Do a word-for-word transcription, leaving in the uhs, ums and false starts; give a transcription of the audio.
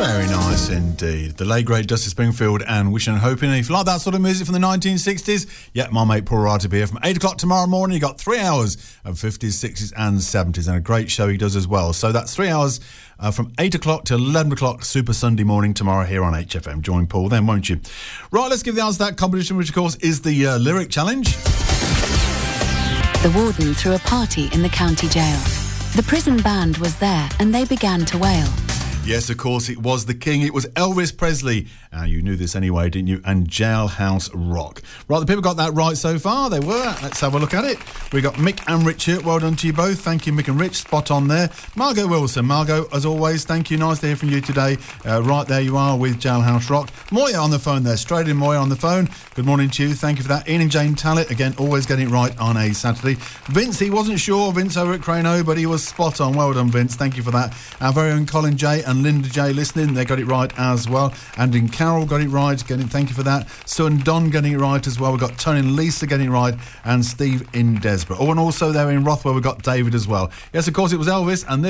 Very nice indeed. The late great Dusty Springfield and Wishing and Hoping. And if you like that sort of music from the nineteen sixties, yeah, my mate Paul Wright will be here from eight o'clock tomorrow morning. You got three hours of fifties, sixties and seventies, and a great show he does as well. So that's three hours uh, from eight o'clock to eleven o'clock Super Sunday morning tomorrow here on H F M. Join Paul then, won't you? Right, let's give the answer to that competition, which of course is the uh, lyric challenge. The warden threw a party in the county jail. The prison band was there and they began to wail. Yes, of course, it was the king. It was Elvis Presley. Uh, you knew this anyway, didn't you? And Jailhouse Rock. Right, the people got that right so far. They were. Let's have a look at it. We got Mick and Rich here. Well done to you both. Thank you, Mick and Rich. Spot on there. Margot Wilson. Margot, as always, thank you. Nice to hear from you today. Uh, right there you are with Jailhouse Rock. Moya on the phone there. Straight in, Moya on the phone. Good morning to you. Thank you for that. Ian and Jane Tallett, again, always getting it right on a Saturday. Vince, he wasn't sure. Vince over at Crano, but he was spot on. Well done, Vince. Thank you for that. Our very own Colin J and Linda J listening. They got it right as well. And in Carol got it right. Getting, thank you for that. Sue and Don getting it right as well. We've got Tony and Lisa getting it right. And Steve in Desborough. Oh, and also there in Rothwell, we've got David as well. Yes, of course, it was Elvis. And this